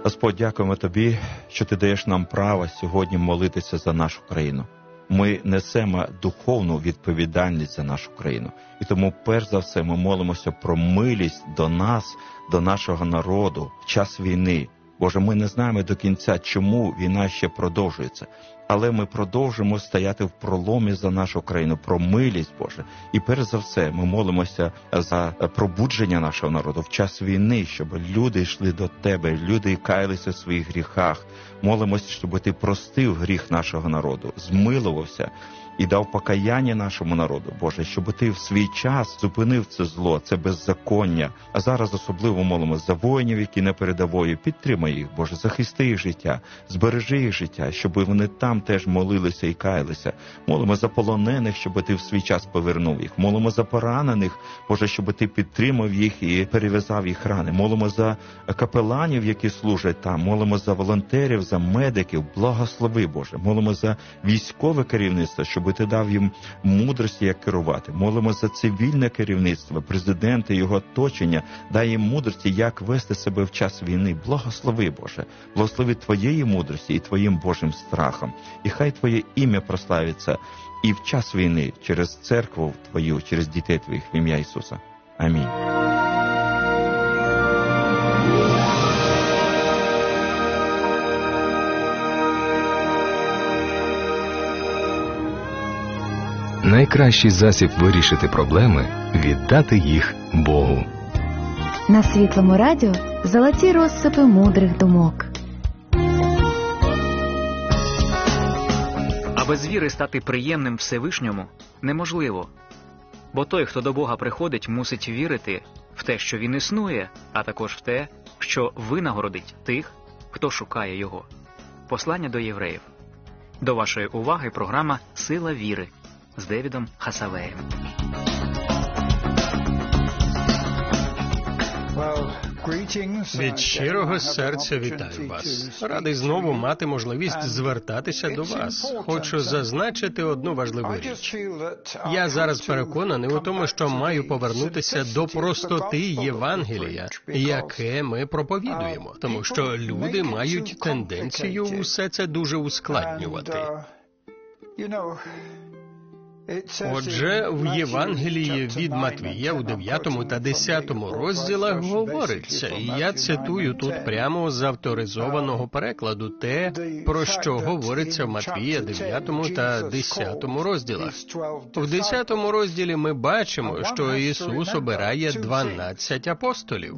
Господь, дякуємо Тобі, що Ти даєш нам право сьогодні молитися за нашу країну. Ми несемо духовну відповідальність за нашу країну. І тому, перш за все, ми молимося про милість до нас, до нашого народу в час війни. Боже, ми не знаємо до кінця, чому війна ще продовжується. Але ми продовжимо стояти в проломі за нашу країну, про милість, Боже. І перш за все ми молимося за пробудження нашого народу в час війни, щоб люди йшли до Тебе, люди каялися в своїх гріхах. Молимося, щоб Ти простив гріх нашого народу, змилувався і дав покаяння нашому народу, Боже, щоб Ти в свій час зупинив це зло, це беззаконня. А зараз особливо молимося за воїнів, які на передовій. Підтримай їх, Боже, захисти їх життя, збережи їх життя, щоб вони там теж молилися і каялися. Молимо за полонених, щоб Ти в свій час повернув їх. Молимо за поранених, Боже, щоб Ти підтримав їх і перев'язав їх рани. Молимо за капеланів, які служать там. Молимо за волонтерів, за медиків. Благослови, Боже. Молимо за військове керівництво, щоб Ти дав їм мудрості, як керувати. Молимо за цивільне керівництво, президента, його оточення. Дай їм мудрості, як вести себе в час війни. Благослови, Боже. Благослови Твоєї мудрості і Твоїм Божим страхом. І хай Твоє ім'я прославиться і в час війни через церкву Твою, через дітей Твоїх в ім'я Ісуса. Амінь. Найкращий засіб вирішити проблеми – віддати їх Богу. На Світлому радіо золоті розсипи мудрих думок. А без віри стати приємним Всевишньому неможливо. Бо той, хто до Бога приходить, мусить вірити в те, що Він існує, а також в те, що винагородить тих, хто шукає Його. Послання до євреїв. До вашої уваги програма «Сила віри» з Девідом Хасавеєм. Від щирого серця вітаю вас. Радий знову мати можливість звертатися до вас. Хочу зазначити одну важливу річ. Я зараз переконаний у тому, що маю повернутися до простоти Євангелія, яке ми проповідуємо, тому що люди мають тенденцію усе це дуже ускладнювати. Отже, в Євангелії від Матвія у 9 та 10 розділах говориться, і я цитую тут прямо з авторизованого перекладу те, про що говориться в Матвія 9 та 10 розділах. В 10 розділі ми бачимо, що Ісус обирає 12 апостолів.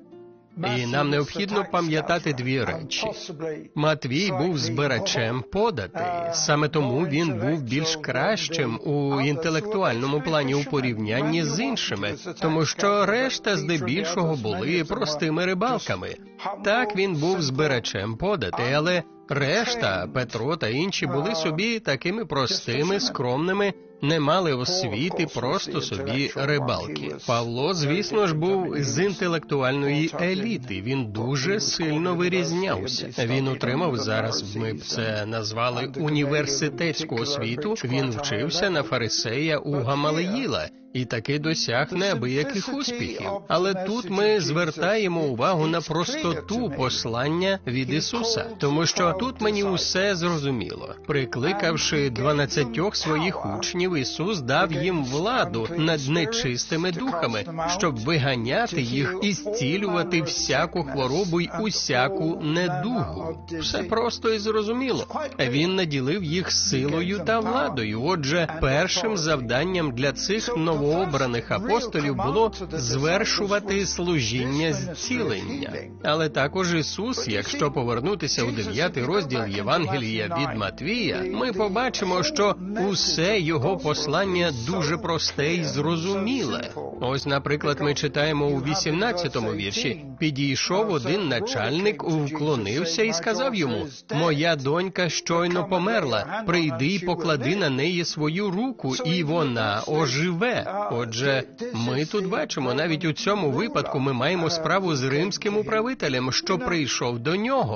І нам необхідно пам'ятати дві речі. Матвій був збирачем податей, саме тому він був більш кращим у інтелектуальному плані у порівнянні з іншими, тому що решта здебільшого були простими рибалками. Так, він був збирачем податей, але решта, Петро та інші, були собі такими простими, скромними, не мали освіти, просто собі рибалки. Павло, звісно ж, був з інтелектуальної еліти. Він дуже сильно вирізнявся. Він отримав, зараз ми б це назвали, університетську освіту. Він вчився на фарисея у Гамалеїла і таки досяг неабияких успіхів. Але тут ми звертаємо увагу на простоту послання від Ісуса, тому що тут мені усе зрозуміло. Прикликавши 12 своїх учнів, Ісус дав їм владу над нечистими духами, щоб виганяти їх і зцілювати всяку хворобу й усяку недугу. Все просто і зрозуміло. Він наділив їх силою та владою. Отже, першим завданням для цих новообраних апостолів було звершувати служіння зцілення. Але також Ісус, якщо повернутися у 9 розділ Євангелія від Матвія, ми побачимо, що усе його послання дуже просте і зрозуміле. Ось, наприклад, ми читаємо у 18-му вірші. «Підійшов один начальник, вклонився і сказав йому: моя донька щойно померла, прийди й поклади на неї свою руку, і вона оживе». Отже, ми тут бачимо, навіть у цьому випадку ми маємо справу з римським управителем, що прийшов до нього.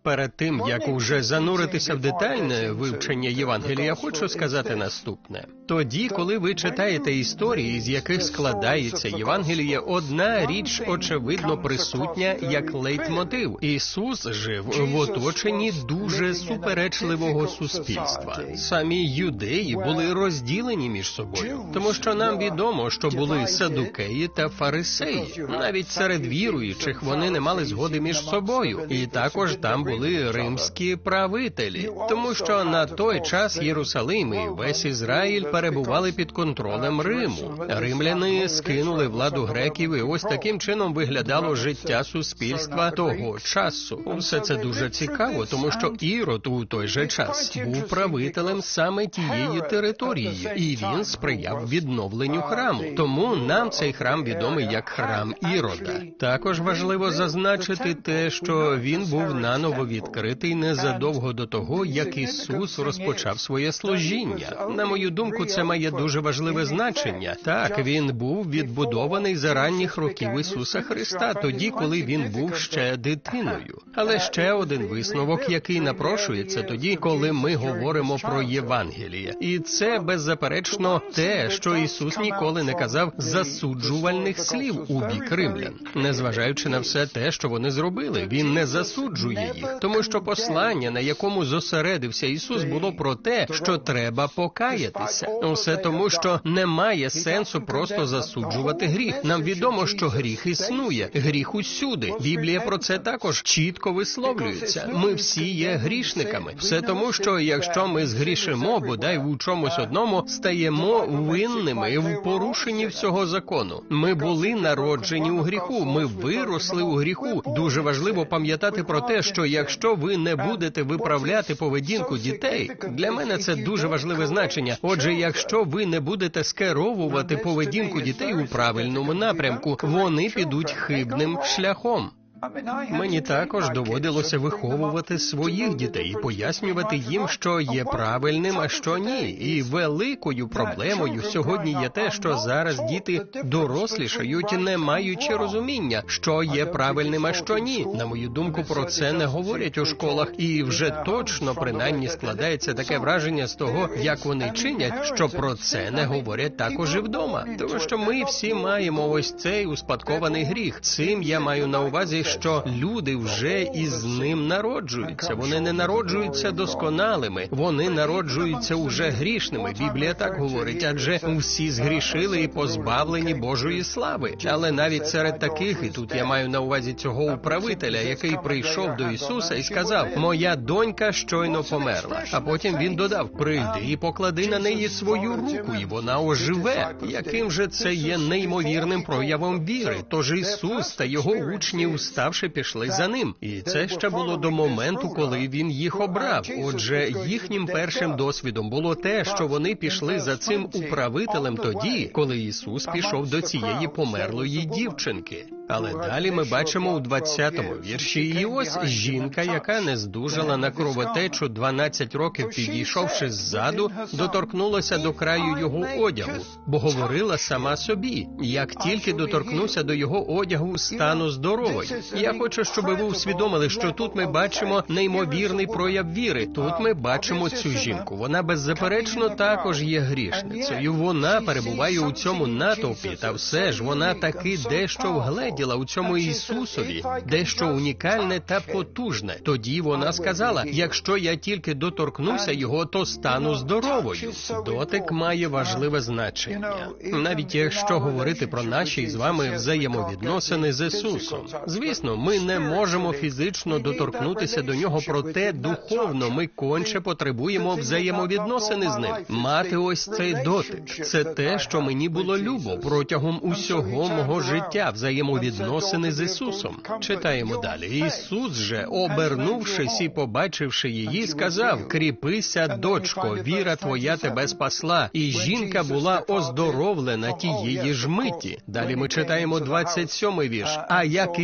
перед тим, як уже зануритися в детальне вивчення Євангелія, хочу сказати наступне. Тоді, коли ви читаєте історії, з яких складається Євангеліє, одна річ, очевидно, присутня як лейтмотив. Ісус жив в оточенні дуже суперечливого суспільства. Самі юдеї були розділені між собою, тому що нам відомо, що були садукеї та фарисеї. Навіть серед віруючих вони не мали згоди між собою. І також там були римські правителі, тому що на той час Єрусалим і весь Ізраїль перебували під контролем Риму. Римляни скинули владу греків, і ось таким чином виглядало життя суспільства того часу. Все це дуже цікаво, тому що Ірод у той же час був правителем саме тієї території, і він сприяв відновленню храму. Тому нам цей храм відомий як храм Ірода. Також важливо зазначити те, що він був наново відкритий незадовго до того, як Ісус розпочав своє служіння. На мою думку, це має дуже важливе значення. Так, він був відбудований за ранніх років Ісуса Христа, тоді, коли він був ще дитиною. Але ще один висновок, який напрошується тоді, коли ми говоримо про Євангеліє. І це, беззаперечно, те, що Ісус ніколи не казав засуджувальних слів у бік римлян. Незважаючи на все те, що вони зробили, він не засуджує їх, тому що послання, на якому зосередився Ісус, було про те, що треба покаятися. Усе тому, що немає сенсу просто засуджувати гріх. Нам відомо, що гріх існує, гріх усюди. Біблія про це також чітко висловлюється. Ми всі є грішниками. Все тому, що якщо ми згрішимо, бодай у чомусь одному, стаємо винними в порушенні всього закону. Ми були народжені у гріху, ми виросли у гріху. Дуже важливо пам'ятати про те, що якщо ви не будете виправляти поведінку дітей, для мене це дуже важливе значення. Отже, якщо ви не будете скеровувати поведінку дітей у правильному напрямку, вони підуть хибним шляхом. Мені також доводилося виховувати своїх дітей і пояснювати їм, що є правильним, а що ні. І великою проблемою сьогодні є те, що зараз діти дорослішають, не маючи розуміння, що є правильним, а що ні. На мою думку, про це не говорять у школах, і вже точно, принаймні, складається таке враження з того, як вони чинять, що про це не говорять також і вдома. Тому що ми всі маємо ось цей успадкований гріх. Цим я маю на увазі, що люди вже із ним народжуються. Вони не народжуються досконалими, вони народжуються уже грішними. Біблія так говорить, адже усі згрішили і позбавлені Божої слави. Але навіть серед таких, і тут я маю на увазі цього управителя, який прийшов до Ісуса і сказав: «Моя донька щойно померла». А потім він додав: «Прийди і поклади на неї свою руку, і вона оживе». Яким же це є неймовірним проявом віри? Тож Ісус та його учні, уставши, пішли за ним. І це ще було до моменту, коли він їх обрав. Отже, їхнім першим досвідом було те, що вони пішли за цим управителем тоді, коли Ісус пішов до цієї померлої дівчинки. Але далі ми бачимо у 20-му вірші, і ось жінка, яка не здужала на кровотечу 12 років, підійшовши ззаду, доторкнулася до краю його одягу, бо говорила сама собі: «Як тільки доторкнуся до його одягу, стану здоровою». Я хочу, щоб ви усвідомили, що тут ми бачимо неймовірний прояв віри. Тут ми бачимо цю жінку. Вона беззаперечно також є грішницею. Вона перебуває у цьому натовпі, та все ж вона таки дещо вгледіла у цьому Ісусові, дещо унікальне та потужне. Тоді вона сказала: «Якщо я тільки доторкнуся його, то стану здоровою». Дотик має важливе значення. Навіть якщо говорити про наші з вами взаємовідносини з Ісусом. Звісно, ми не можемо фізично доторкнутися до нього, проте духовно ми конче потребуємо взаємовідносини з ним. Мати ось цей дотик. Це те, що мені було любо протягом усього мого життя, взаємовідносини з Ісусом. Читаємо далі. Ісус же, обернувшись і побачивши її, сказав: «Кріпися, дочко, віра твоя тебе спасла». І жінка була оздоровлена тієї ж миті. Далі ми читаємо 27-й вірш. «А як Ісус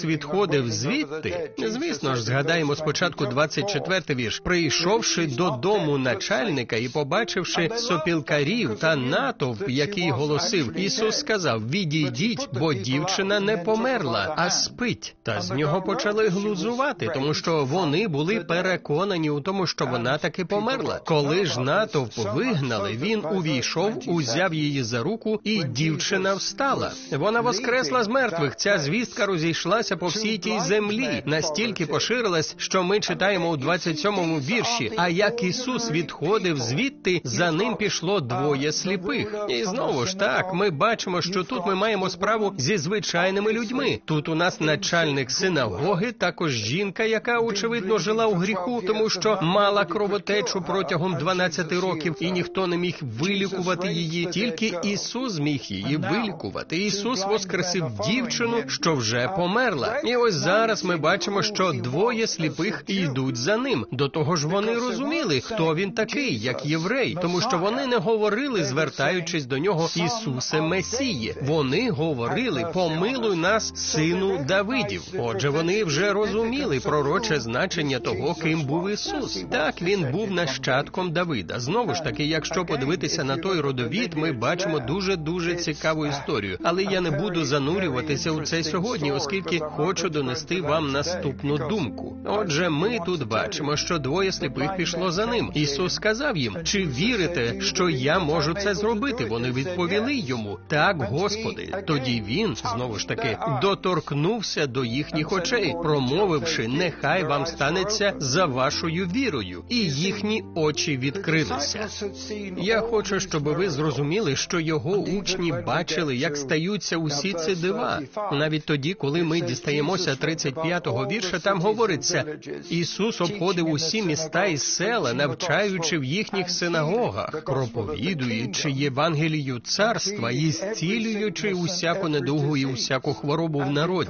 Ісус відходив звідти, звісно ж, згадаємо спочатку 24-й вірш. Прийшовши додому начальника і побачивши сопілкарів та натовп, який голосив, Ісус сказав: «Відійдіть, бо дівчина не померла, а спить». Та з нього почали глузувати, тому що вони були переконані у тому, що вона таки померла. Коли ж натовп вигнали, він увійшов, узяв її за руку, і дівчина встала. Вона воскресла з мертвих. Ця звістка розійшлася по всій тій землі, настільки поширилась, що ми читаємо у 27-му вірші: «А як Ісус відходив звідти, за ним пішло двоє сліпих». І знову ж так, ми бачимо, що тут ми маємо справу зі звичайними людьми. Тут у нас начальник синагоги, також жінка, яка, очевидно, жила у гріху, тому що мала кровотечу протягом 12 років, і ніхто не міг вилікувати її. Тільки Ісус зміг її вилікувати. Ісус воскресив дівчину, що вже померла. І ось зараз ми бачимо, що двоє сліпих йдуть за ним. До того ж вони розуміли, хто він такий, як єврей, тому що вони не говорили, звертаючись до нього: «Ісусе Месіє». Вони говорили: «Помилуй нас, сину Давидів». Отже, вони вже розуміли пророче значення того, ким був Ісус. Так, він був нащадком Давида. Знову ж таки, якщо подивитися на той родовід, ми бачимо дуже цікаву історію. Але я не буду занурюватися у це сьогодні, оскільки хочу донести вам наступну думку. Отже, ми тут бачимо, що двоє сліпих пішло за ним. Ісус сказав їм: «Чи вірите, що я можу це зробити?» Вони відповіли йому: «Так, Господи». Тоді він, знову ж таки, доторкнувся до їхніх очей, промовивши: «Нехай вам станеться за вашою вірою». І їхні очі відкрилися. Я хочу, щоб ви зрозуміли, що його учні бачили, як стаються усі ці дива. Навіть тоді, коли ми дістаємося 35-го вірша, там говориться: «Ісус обходив усі міста і села, навчаючи в їхніх синагогах, проповідуючи Євангелію царства і зцілюючи усяку недугу і усяку хворобу в народі».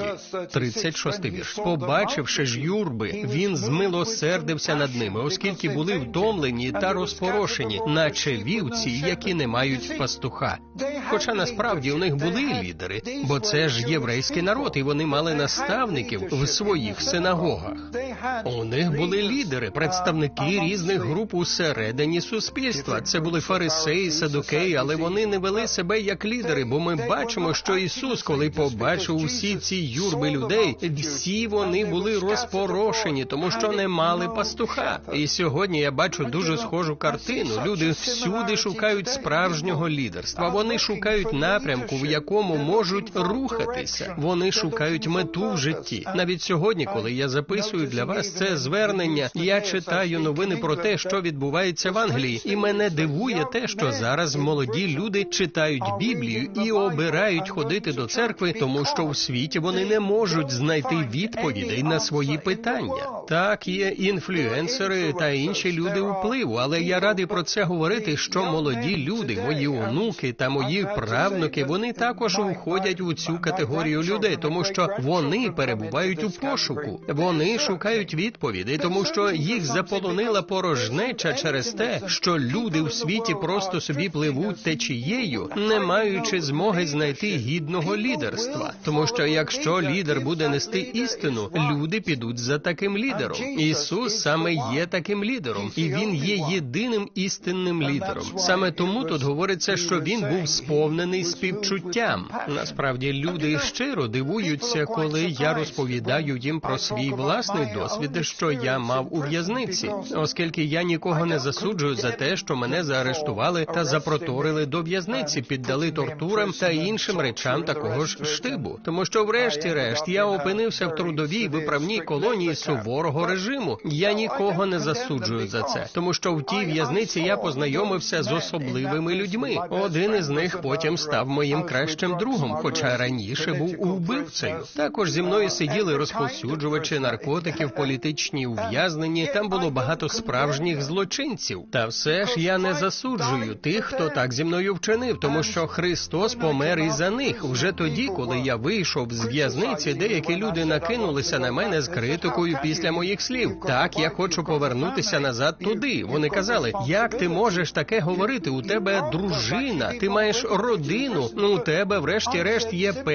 36-й вірш. «Побачивши ж юрби, він змилосердився над ними, оскільки були втомлені та розпорошені, наче вівці, які не мають пастуха». Хоча насправді у них були лідери, бо це ж єврейський народ, і вони мали наставників в своїх синагогах. У них були лідери, представники різних груп усередині суспільства. Це були фарисеї, садукеї, але вони не вели себе як лідери, бо ми бачимо, що Ісус, коли побачив усі ці юрби людей, всі вони були розпорошені, тому що не мали пастуха. І сьогодні я бачу дуже схожу картину. Люди всюди шукають справжнього лідерства. Вони шукають напрямку, в якому можуть рухатися. Вони шукають мету в житті. Навіть сьогодні, коли я записую для вас це звернення, я читаю новини про те, що відбувається в Англії. І мене дивує те, що зараз молоді люди читають Біблію і обирають ходити до церкви, тому що в світі вони не можуть знайти відповідей на свої питання. Так, є інфлюенсери та інші люди впливу, але я радий про це говорити, що молоді люди, мої онуки та мої правнуки, вони також входять у цю категорію людей, тому що вони перебувають у пошуку. Вони шукають відповідей, тому що їх заполонила порожнеча через те, що люди в світі просто собі пливуть течією, не маючи змоги знайти гідного лідерства. Тому що якщо лідер буде нести істину, люди підуть за таким лідером. Ісус саме є таким лідером, і Він є єдиним істинним лідером. Саме тому тут говориться, що Він був сповнений співчуттям. Насправді, люди щиро дивуються, коли я розповідаю їм про свій власний досвід, що я мав у в'язниці, оскільки я нікого не засуджую за те, що мене заарештували та запроторили до в'язниці, піддали тортурам та іншим речам такого ж штибу. Тому що врешті-решт я опинився в трудовій виправній колонії суворого режиму. Я нікого не засуджую за це, тому що в тій в'язниці я познайомився з особливими людьми. Один із них потім став моїм кращим другом, хоча раніше був вбивцею. Також зі мною сиділи розповсюджувачі наркотиків, політичні ув'язнені, там було багато справжніх злочинців. Та все ж я не засуджую тих, хто так зі мною вчинив, тому що Христос помер і за них. Вже тоді, коли я вийшов з в'язниці, деякі люди накинулися на мене з критикою після моїх слів. Так, я хочу повернутися назад туди. Вони казали: як ти можеш таке говорити? У тебе дружина, ти маєш родину, у тебе врешті-решт є